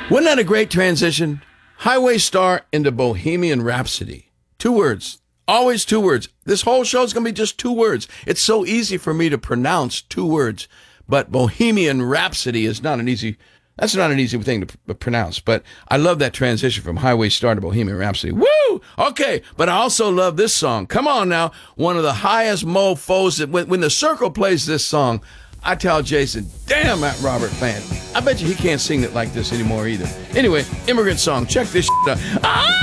Wasn't that a great transition? Highway Star into Bohemian Rhapsody. 2 words. Always 2 words. This whole show is going to be just 2 words. It's so easy for me to pronounce 2 words. But Bohemian Rhapsody is not an easy... That's not an easy thing to pronounce. But I love that transition from Highway Star to Bohemian Rhapsody. Woo! Okay, but I also love this song. Come on now. One of the highest mofos. That when the Circle plays this song, I tell Jason, damn that Robert Plant. I bet you he can't sing it like this anymore either. Anyway, Immigrant Song. Check this shit out. Ah!